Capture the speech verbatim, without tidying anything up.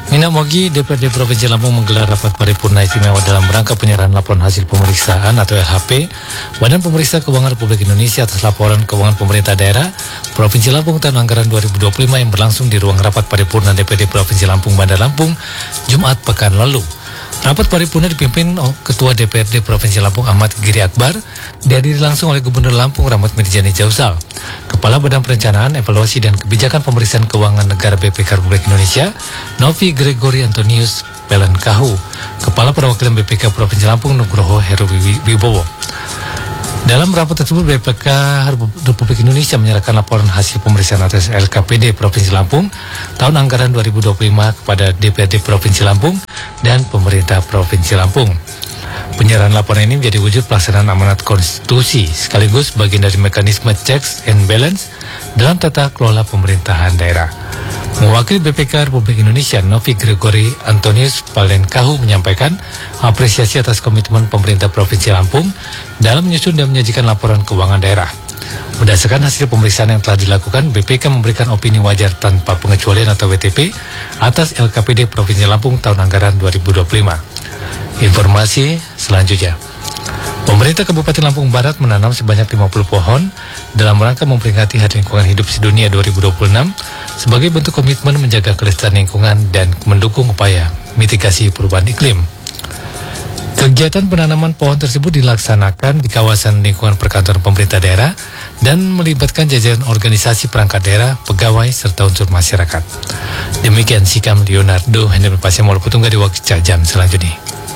Minamogi, D P R D Provinsi Lampung menggelar rapat paripurna istimewa dalam rangka penyerahan laporan hasil pemeriksaan atau L H P Badan Pemeriksa Keuangan Republik Indonesia atas laporan keuangan pemerintah daerah Provinsi Lampung tahun anggaran dua ribu dua puluh lima yang berlangsung di ruang rapat paripurna D P R D Provinsi Lampung Bandar Lampung Jumat pekan lalu. Rapat paripurna dipimpin Ketua D P R D Provinsi Lampung Ahmad Giri Akbar, dihadiri langsung oleh Gubernur Lampung Rahmat Mirjani Jausal, Kepala Badan Perencanaan, Evaluasi dan Kebijakan Pemeriksaan Keuangan Negara B P K Republik Indonesia Novi Gregory Antonius Pelankahu, Kepala Perwakilan B P K Provinsi Lampung Nugroho Heru Wibowo. Dalam rapat tersebut, B P K Republik Indonesia menyerahkan laporan hasil pemeriksaan atas L K P D Provinsi Lampung tahun anggaran dua ribu dua puluh lima kepada D P R D Provinsi Lampung dan pemerintah Provinsi Lampung. Penyerahan laporan ini menjadi wujud pelaksanaan amanat konstitusi sekaligus bagian dari mekanisme checks and balance dalam tata kelola pemerintahan daerah. Mewakili B P K Republik Indonesia, Novi Gregory Antonius Pelankahu menyampaikan apresiasi atas komitmen pemerintah Provinsi Lampung dalam menyusun dan menyajikan laporan keuangan daerah. Berdasarkan hasil pemeriksaan yang telah dilakukan, B P K memberikan opini wajar tanpa pengecualian atau W T P atas L K P D Provinsi Lampung tahun anggaran dua ribu dua puluh lima. Informasi selanjutnya. Pemerintah Kabupaten Lampung Barat menanam sebanyak lima puluh pohon dalam rangka memperingati Hari Lingkungan Hidup Sedunia dua ribu dua puluh enam sebagai bentuk komitmen menjaga kelestarian lingkungan dan mendukung upaya mitigasi perubahan iklim. Kegiatan penanaman pohon tersebut dilaksanakan di kawasan lingkungan perkantoran pemerintah daerah dan melibatkan jajaran organisasi perangkat daerah, pegawai, serta unsur masyarakat. Demikian Sikam Leonardo Henry Pasya Molo Putungga di Wakil Jam selanjutnya.